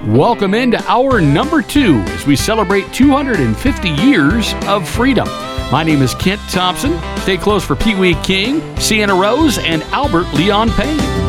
Welcome into hour number 2 as we celebrate 250 years of freedom. My name is Kent Thompson. Stay close for Pee Wee King, Sienna Rose, and Albert Leon Payne.